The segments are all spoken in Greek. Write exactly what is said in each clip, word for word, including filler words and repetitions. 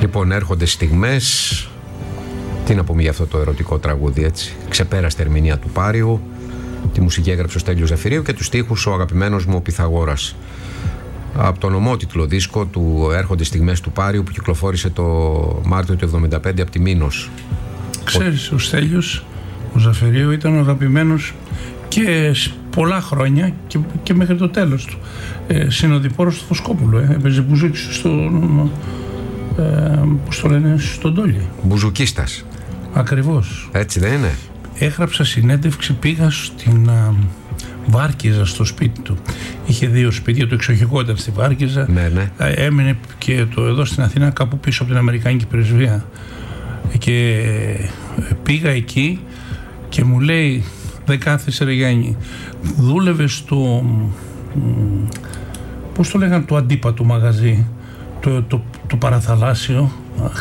Λοιπόν, έρχονται στιγμές. Τι να πούμε για αυτό το ερωτικό τραγούδι, έτσι. Ξεπέραστη ερμηνεία του Πάριου. Τη μουσική έγραψε ο Στέλιος Ζαφυρίου και τους στίχους ο αγαπημένος μου ο Πυθαγόρας. Από τον ομότιτλο δίσκο του «Έρχονται στιγμές του Πάριου» που κυκλοφόρησε το Μάρτιο του εβδομήντα πέντε από τη Μήνος. Ξέρεις, ο Στέλιος ο Ζαφυρίου ήταν ο αγαπημένος και πολλά χρόνια και, και μέχρι το τέλος του. Ε, συνοδοιπόρος του Βοσκόπουλου. Ε. Έπαιζε μπουζούκι στον, ε, πώς το λένε, στον Τόλι. Μπουζουκίστας. Ακριβώς. Έτσι δεν είναι? Έγραψα συνέντευξη, πήγα στην α, Βάρκιζα στο σπίτι του. Είχε δύο σπίτια, το εξοχικό ήταν στη Βάρκιζα. Ναι, ναι. Έμεινε και το εδώ στην Αθήνα κάπου πίσω από την Αμερικάνικη πρεσβεία. Και πήγα εκεί και μου λέει, δεν κάθεσαι ρε Γιάννη, δούλευε στο, πώς το λέγανε, το αντίπατο μαγαζί, το, το, το παραθαλάσσιο.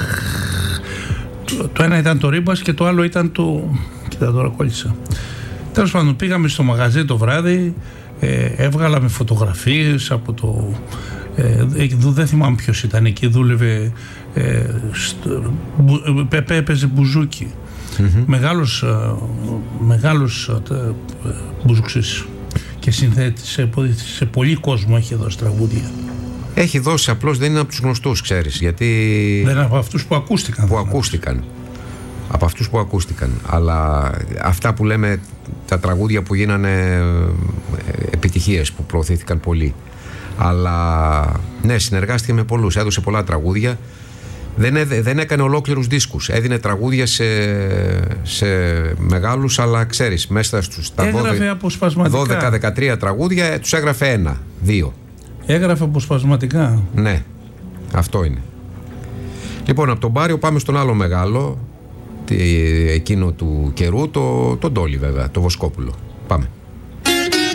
Το, το ένα ήταν το Ρίμπας και το άλλο ήταν το... Κοίτα τώρα κόλλησα. Τέλος πάντων, πήγαμε στο μαγαζί το βράδυ, ε, έβγαλαμε φωτογραφίες από το... Ε, δεν θυμάμαι ποιος ήταν εκεί, δούλευε, ε, στο, ε, έπαιζε μπουζούκι. Mm-hmm. Μεγάλος, ε, μεγάλος ε, μπουζουξής και συνθέτης σε, σε πολύ κόσμο έχει δώσει τραγούδια. Έχει δώσει, απλώς δεν είναι από τους γνωστούς, ξέρεις, γιατί... Δεν είναι από αυτούς που ακούστηκαν. Που ακούστηκαν. Από αυτούς που ακούστηκαν. Αλλά αυτά που λέμε, τα τραγούδια που γίνανε επιτυχίες, που προωθήθηκαν πολύ. Αλλά ναι, συνεργάστηκε με πολλούς, έδωσε πολλά τραγούδια. Δεν, έδε, δεν έκανε ολόκληρους δίσκους. Έδινε τραγούδια σε, σε μεγάλους, αλλά ξέρεις, μέσα στους δώδεκα δεκατρία τραγούδια τους έγραφε ένα, δύο. Έγραφε αποσπασματικά. Ναι, αυτό είναι. Λοιπόν, από τον Πάριο πάμε στον άλλο μεγάλο, εκείνο του καιρού, το, τον Τόλι βέβαια, το Βοσκόπουλο. Πάμε.